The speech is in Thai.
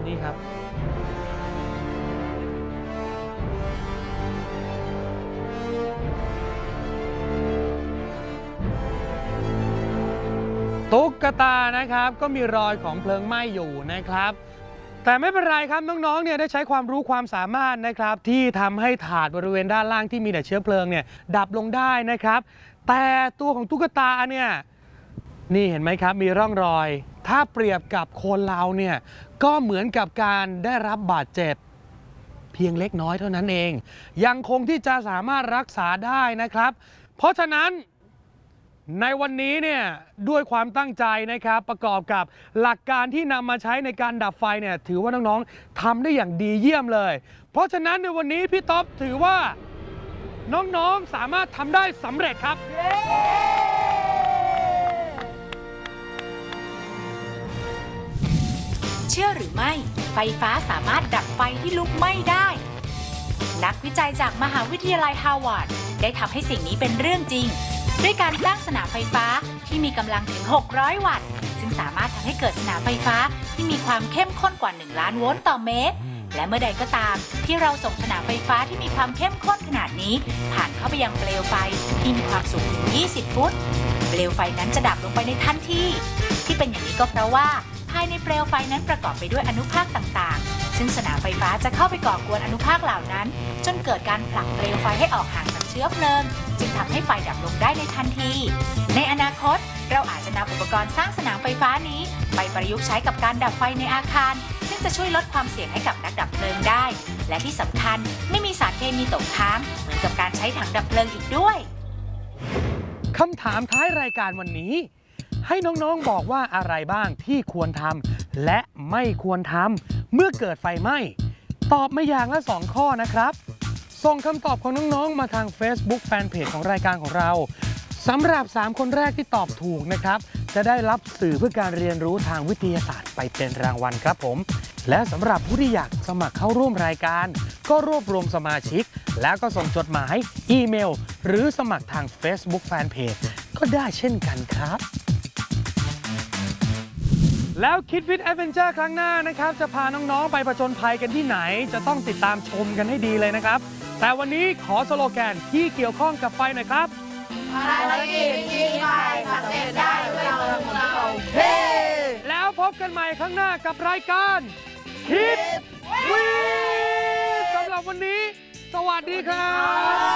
นี่ครับตุ๊กตานะครับก็มีรอยของเพลิงไหม้อยู่นะครับแต่ไม่เป็นไรครับน้องๆเนี่ยได้ใช้ความรู้ความสามารถนะครับที่ทำให้ถาดบริเวณด้านล่างที่มีแต่เชื้อเพลิงเนี่ยดับลงได้นะครับแต่ตัวของตุ๊กตาเนี่ยนี่เห็นไหมครับมีร่องรอยถ้าเปรียบกับคนเราเนี่ยก็เหมือนกับการได้รับบาดเจ็บเพียงเล็กน้อยเท่านั้นเองยังคงที่จะสามารถรักษาได้นะครับเพราะฉะนั้นในวันนี้เนี่ยด้วยความตั้งใจนะครับประกอบกับหลักการที่นำมาใช้ในการดับไฟเนี่ยถือว่าน้องๆทำได้อย่างดีเยี่ยมเลยเพราะฉะนั้นในวันนี้พี่ต๊อบถือว่าน้องๆสามารถทำได้สำเร็จครับเชื่อหรือไม่ไฟฟ้าสามารถดับไฟที่ลุกไหม้ได้นักวิจัยจากมหาวิทยาลัยฮาร์วาร์ดได้ทำให้สิ่งนี้เป็นเรื่องจริงด้วยการสร้างสนามไฟฟ้าที่มีกำลังถึง600 วัตต์ซึ่งสามารถทำให้เกิดสนามไฟฟ้าที่มีความเข้มข้นกว่า1 ล้านโวลต์ต่อเมตรและเมื่อใดก็ตามที่เราส่งสนามไฟฟ้าที่มีความเข้มข้นขนาดนี้ผ่านเข้าไปยังเปลวไฟที่มีความสูงถึง20 ฟุตเปลวไฟนั้นจะดับลงไปในทันทีที่เป็นอย่างนี้ก็เพราะว่าภายในเปลวไฟนั้นประกอบไปด้วยอนุภาคต่างๆซึ่งสนามไฟฟ้าจะเข้าไปก่อกวนอนุภาคเหล่านั้นจนเกิดการผลักเปลวไฟให้ออกห่างจากเชื้อเพลิงจึงทำให้ไฟดับลงได้ในทันทีในอนาคตเราอาจจะนำอุปกรณ์สร้างสนามไฟฟ้านี้ไปประยุกต์ใช้กับการดับไฟในอาคารซึ่งจะช่วยลดความเสี่ยงให้กับนักดับเพลิงได้และที่สำคัญไม่มีสารเคมีตกค้างเหมือนกับการใช้ถังดับเพลิงอีกด้วยคำถามท้ายรายการวันนี้ให้น้องๆบอกว่าอะไรบ้างที่ควรทำและไม่ควรทำเมื่อเกิดไฟไหม้ตอบมาอย่างละ2 ข้อนะครับส่งคำตอบของน้องๆมาทาง Facebook Fanpage ของรายการของเราสำหรับ3 คนแรกที่ตอบถูกนะครับจะได้รับสื่อเพื่อการเรียนรู้ทางวิทยาศาสตร์ไปเป็นรางวัลครับผมและสำหรับผู้ที่อยากสมัครเข้าร่วมรายการก็รวบรวมสมาชิกแล้วก็ส่งจดหมายอีเมลหรือสมัครทาง Facebook Fanpage ก็ได้เช่นกันครับแล้วคิดวิทย์แอดเวนเจอร์ครั้งหน้านะครับจะพาน้องๆไปผจญภัยกันที่ไหนจะต้องติดตามชมกันให้ดีเลยนะครับแต่วันนี้ขอสโลแกนที่เกี่ยวข้องกับไฟหน่อยครับภารกิจยิงไฟสำเร็จได้ด้วยตัวของเราเฮ้แล้วพบกันใหม่ครั้งหน้ากับรายการคิดวิทย์สำหรับวันนี้สวัสดีครับ